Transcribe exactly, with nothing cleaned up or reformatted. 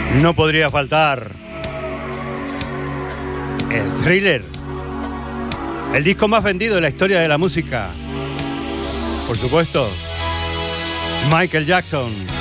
No podría faltar el Thriller, el disco más vendido de la historia de la música. Por supuesto, Michael Jackson.